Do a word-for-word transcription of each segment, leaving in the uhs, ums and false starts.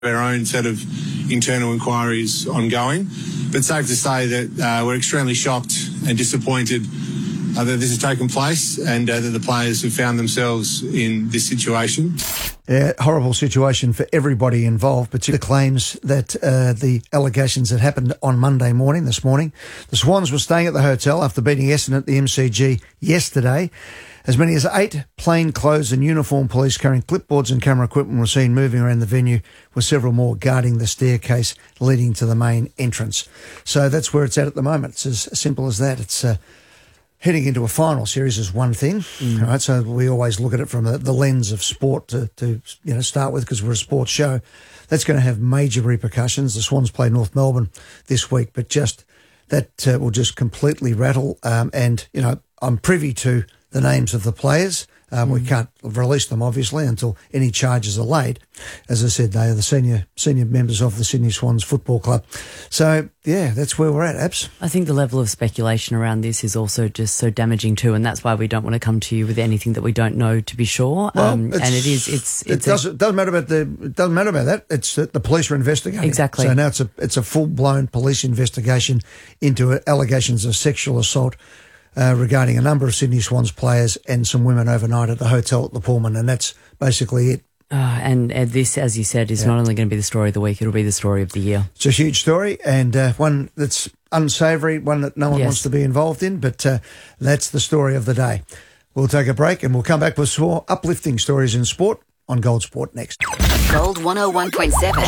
our own set of internal inquiries ongoing. But safe to say that uh, we're extremely shocked and disappointed uh, that this has taken place and uh, that the players have found themselves in this situation. Yeah, horrible situation for everybody involved, but the claims that uh, the allegations that happened on Monday morning, this morning. The Swans were staying at the hotel after beating Essendon at the M C G yesterday. As many as eight plainclothes and uniformed police carrying clipboards and camera equipment were seen moving around the venue, with several more guarding the staircase leading to the main entrance. So that's where it's at at the moment. It's as simple as that. It's uh, heading into a final series is one thing, mm. right? So we always look at it from the, the lens of sport to, to you know start with, because we're a sports show. That's going to have major repercussions. The Swans play North Melbourne this week, but just that uh, will just completely rattle. Um, and you know, I'm privy to the names of the players. Um, mm. We can't release them, obviously, until any charges are laid. As I said, they are the senior senior members of the Sydney Swans Football Club. So, yeah, that's where we're at, Abs. I think the level of speculation around this is also just so damaging too, and that's why we don't want to come to you with anything that we don't know to be sure. Well, um, and it is, it's, it's it doesn't, a, doesn't matter about the, it doesn't matter about that. It's that the police are investigating. Exactly. So now it's a, it's a full-blown police investigation into allegations of sexual assault Uh, regarding a number of Sydney Swans players and some women overnight at the hotel at the Pullman, and that's basically it. Uh, and, and this, as you said, is yeah. not only going to be the story of the week, it'll be the story of the year. It's a huge story, and uh, one that's unsavoury, one that no one yes. wants to be involved in, but uh, that's the story of the day. We'll take a break, and we'll come back with some more uplifting stories in sport on Gold Sport next. Gold one oh one point seven.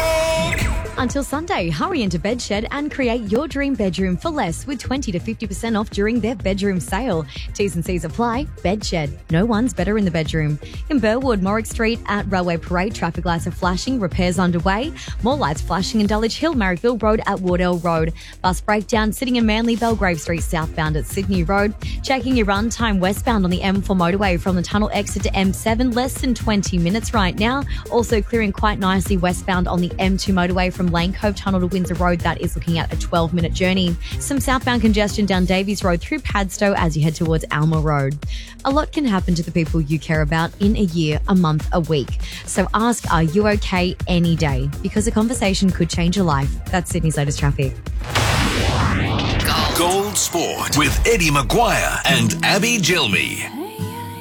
Until Sunday, hurry into Bedshed and create your dream bedroom for less with twenty to fifty percent off during their bedroom sale. T's and C's apply. Bedshed. No one's better in the bedroom. In Burwood, Morrick Street at Railway Parade, traffic lights are flashing, repairs underway. More lights flashing in Dulwich Hill, Marrickville Road at Wardell Road. Bus breakdown sitting in Manly, Belgrave Street southbound at Sydney Road. Checking your run time westbound on the M four motorway from the tunnel exit to M seven, less than twenty minutes right now. Also clearing quite nicely westbound on the M two motorway from Lane Cove Tunnel to Windsor Road. That is looking at a twelve minute journey. Some southbound congestion down Davies Road through Padstow as you head towards Alma Road. A lot can happen to the people you care about in a year, a month, a week. So ask, are you okay any day? Because a conversation could change your life. That's Sydney's latest traffic. Gold, Gold Sport with Eddie Maguire and Abby Gilmy.